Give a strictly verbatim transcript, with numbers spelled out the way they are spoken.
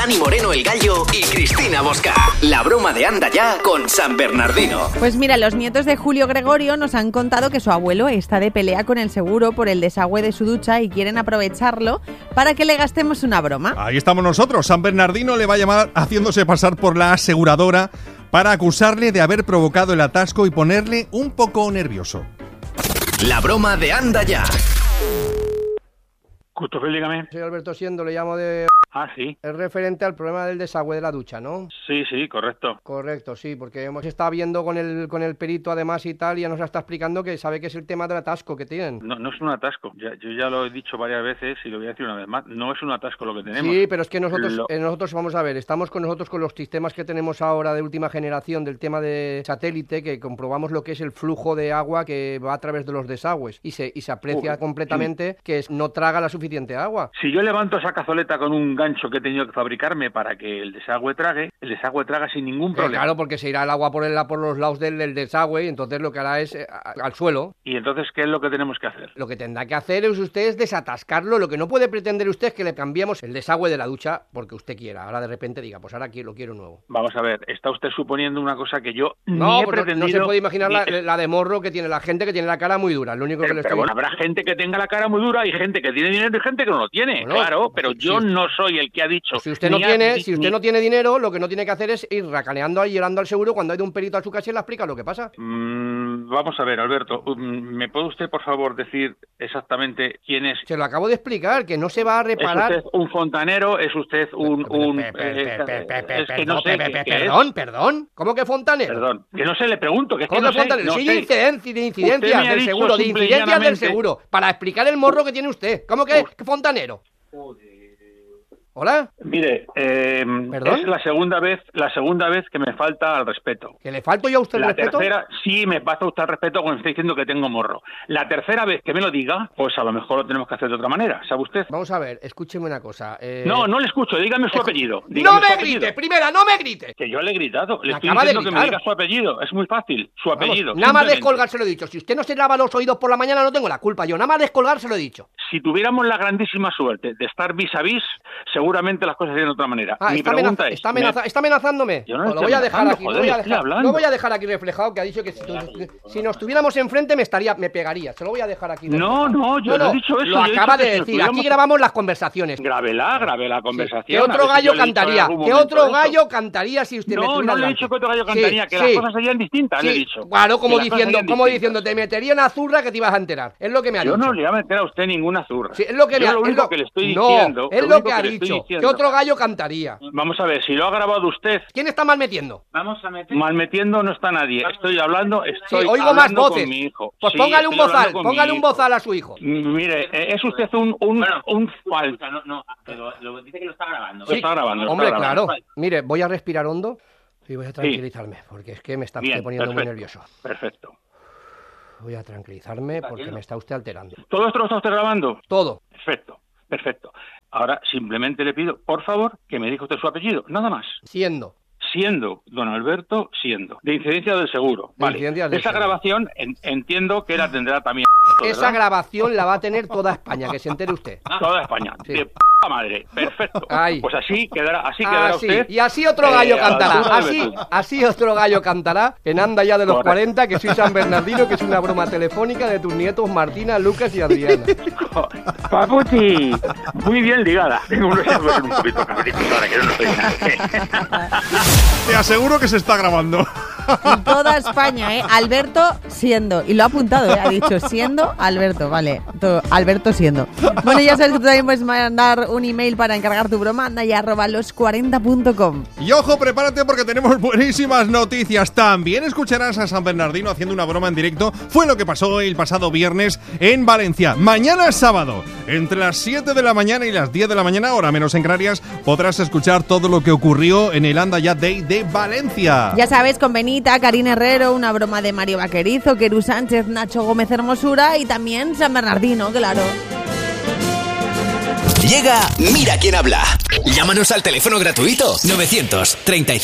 Dani Moreno el Gallo y Cristina Bosca. La broma de Anda Ya con San Bernardino. Pues mira, los nietos de Julio Gregorio nos han contado que su abuelo está de pelea con el seguro por el desagüe de su ducha y quieren aprovecharlo para que le gastemos una broma. Ahí estamos nosotros. San Bernardino le va a llamar haciéndose pasar por la aseguradora para acusarle de haber provocado el atasco y ponerle un poco nervioso. La broma de Anda Ya. Custofil, dígame. Soy Alberto Siendo, le llamo de... Ah, sí. Es referente al problema del desagüe de la ducha, ¿no? Sí, sí, correcto. Correcto, sí, porque hemos estado viendo con el con el perito además y tal, y ya nos está explicando que sabe que es el tema del atasco que tienen. No, no es un atasco. Ya, yo ya lo he dicho varias veces y lo voy a decir una vez más. No es un atasco lo que tenemos. Sí, pero es que nosotros, lo... eh, nosotros vamos a ver, estamos con nosotros con los sistemas que tenemos ahora de última generación del tema de satélite, que comprobamos lo que es el flujo de agua que va a través de los desagües y se, y se aprecia Uf, completamente sí. que es, no traga la suficiente agua. Si yo levanto esa cazoleta con un gancho que he tenido que fabricarme para que el desagüe trague, el desagüe traga sin ningún Eh, problema. claro, porque se irá el agua por, el, por los lados del, del desagüe y entonces lo que hará es eh, a- al suelo. ¿Y entonces qué es lo que tenemos que hacer? Lo que tendrá que hacer es usted es desatascarlo. Lo que no puede pretender usted es que le cambiemos el desagüe de la ducha porque usted quiera. Ahora de repente diga, pues ahora quiero, lo quiero nuevo. Vamos a ver, está usted suponiendo una cosa que yo No, ni he pues no, pretendido... no se puede imaginar ni- la, la de morro que tiene la gente que tiene la cara muy dura. Lo único que Pero, le pero estoy... bueno, habrá gente que tenga la cara muy dura y gente que tiene dinero y gente que no lo tiene, Bueno, claro, pero si- yo si- no soy el que ha dicho... Si usted no ni ha- tiene, ni- si usted ni- no tiene dinero, lo que no tiene que hacer es ir racaneando ahí, llorando al seguro cuando hay de un perito a su casa y le explica lo que pasa. Mm, vamos a ver, Alberto, mm, ¿me puede usted, por favor, decir exactamente quién es? Se lo acabo de explicar, que no se va a ¿Es reparar... usted un fontanero? ¿Es usted un...? un Pe- pe- eh, pe- pe- pe- es que no pe- sé pe- qué- pe- qué es. Perdón, perdón. ¿Cómo que fontanero? Perdón, que no sé, le pregunto, que es que ¿Cómo no que sé, fontanero? no Sí, sé. de incidencias, de incidencias Usted me ha del dicho seguro, de simple y incidencias del llanamente- seguro, para explicar el morro que tiene usted. ¿Cómo que, que fontanero? ¿Hola? Mire, eh, ¿Perdón? es la segunda vez, la segunda vez que me falta al respeto. ¿Que le falto yo a usted el La respeto? tercera, sí, me falta usted al respeto cuando está diciendo que tengo morro. La tercera vez que me lo diga, pues a lo mejor lo tenemos que hacer de otra manera, ¿sabe usted? Vamos a ver, escúcheme una cosa. eh, No, no le escucho, dígame su escu- apellido. ¡No dígame su me apellido. grite! Primera, no me grite. Que yo le he gritado, le Me estoy acaba de diciendo que me gritar. diga su apellido, es muy fácil, su Vamos, apellido. nada más simplemente. descolgar se lo he dicho. Si usted no se lava los oídos por la mañana, no tengo la culpa yo. Nada más descolgar se lo he dicho. Si tuviéramos la grandísima suerte de estar vis a vis, seguramente las cosas serían de otra manera. Ah, Mi está, pregunta amenaza- es... está, amenaza- me- está amenazándome. Yo no Pues le lo estoy voy a dejar amenazando, aquí. joder, lo, voy a estoy dejar, hablando. lo voy a dejar aquí reflejado, que ha dicho que si, si nos tuviéramos enfrente me estaría, me pegaría. Se lo voy a dejar aquí. No, reflejado. no, yo no he dicho eso, Lo yo he acaba dicho de que si decir. estuviéramos- Aquí grabamos las conversaciones. Grábela, grave la Sí. conversación. ¿Qué a otro ver si gallo yo le he dicho en cantaría? algún ¿Qué momento otro eso. gallo cantaría si usted me No, estuviera no le he delante? dicho que otro gallo Sí, cantaría, que sí. las cosas serían distintas, le he Sí, dicho. claro, como Que las cosas diciendo, serían como distintas. diciendo, te metería una zurra que te ibas a enterar. Es lo que me ha Yo dicho. no le voy a meter a usted ninguna zurra. Sí, es lo que Yo me ha lo es único lo- que le estoy no, diciendo... es lo único que ha le estoy dicho. diciendo- ¿Qué otro gallo cantaría? Vamos a ver, si lo ha grabado usted, ¿Quién está mal metiendo? malmetiendo no está nadie. Estoy hablando, Sí, estoy oigo más hablando voces. con mi hijo. Pues Sí, póngale un estoy hablando bozal, con póngale mi un hijo. bozal a su hijo. M- Mire, eh, es usted un un un falso. No, no, pero lo dice que lo está grabando. Lo está grabando, lo Hombre, está grabando. claro. Mire, voy a respirar hondo y voy a tranquilizarme, porque es que me está Bien, usted poniendo muy perfecto, nervioso. Perfecto. Voy a tranquilizarme porque me está usted alterando. ¿Todo esto lo está usted grabando? Todo. Perfecto, perfecto. Ahora simplemente le pido, por favor, que me diga usted su apellido, nada más. Siendo. Siendo, don Alberto, siendo. De incidencia del seguro. De Vale. incidencia del Esa seguro. grabación en- entiendo que la tendrá también. Esa ¿verdad? grabación la va a tener toda España, que se entere usted. Toda España. Sí. De p madre. Perfecto. Ahí. Pues así quedará, así quedará Así. usted. Y así otro gallo eh, a la cantará. altura de Así, Betún. así otro gallo cantará en Anda Ya de los Correcto. cuarenta, que soy San Bernardino, que es una broma telefónica de tus nietos Martina, Lucas y Adriana. Papuchi, muy bien ligada. Tengo unos ojos un poquito cafecito ahora que no estoy nada. Te aseguro que se está grabando. En toda España, ¿eh? Alberto siendo. Y lo ha apuntado, ¿eh? Ha dicho siendo Alberto, vale. To- Alberto siendo. Bueno, ya sabes que tú también puedes mandar un email para encargar tu broma. Anda ya arroba los cuarenta punto com. Y ojo, prepárate porque tenemos buenísimas noticias. También escucharás a San Bernardino haciendo una broma en directo. Fue lo que pasó el pasado viernes en Valencia. Mañana sábado, entre las siete de la mañana y las diez de la mañana, hora menos en Canarias, podrás escuchar todo lo que ocurrió en el Anda Ya Day de Valencia. Ya sabes, con Benita, Karina Herrero, una broma de Mario Vaquerizo, Querú Sánchez, Nacho Gómez Hermosura y también San Bernardino, claro. Llega Mira quién habla. Llámanos al teléfono gratuito novecientos treinta y cinco